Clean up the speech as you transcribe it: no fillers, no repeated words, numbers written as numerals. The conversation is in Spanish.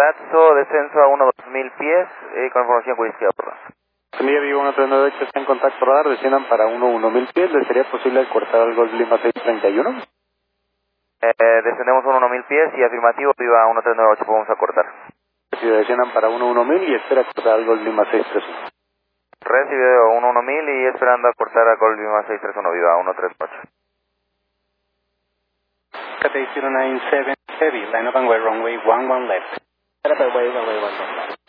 Dato, descenso a 1-2000 pies, con información con izquierda. Semilla Vivo 1398 está en contacto radar, desciendan para 1000 pies, ¿les sería posible cortar al Golf Lima 631? Descendemos a 1000 pies y afirmativo, Viva 1398, podemos acortar. Si desciendan para 1000 y espera cortar al Golf Lima 631. Recibido 1000 y esperando a cortar a Golf Lima 631, Viva 138. Cathay 097 Heavy, line up and way runway 11 left. Set up and way runway 11 left.